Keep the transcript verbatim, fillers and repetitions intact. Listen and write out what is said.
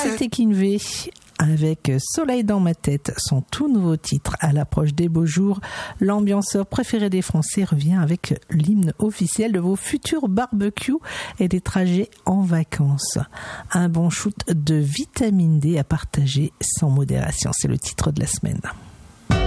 Malte Kinvey avec Soleil dans ma tête, son tout nouveau titre à l'approche des beaux jours. L'ambianceur préféré des Français revient avec l'hymne officiel de vos futurs barbecues et des trajets en vacances. Un bon shoot de vitamine D à partager sans modération, c'est le titre de la semaine.